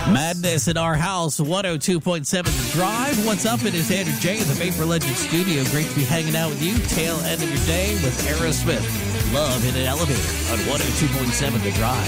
Madness in our house, 102.7 The Drive. What's up? It is Andrew J. in the Vapor Legend studio. Great to be hanging out with you. Tail end of your day with Aerosmith. Love in an Elevator on 102.7 The Drive.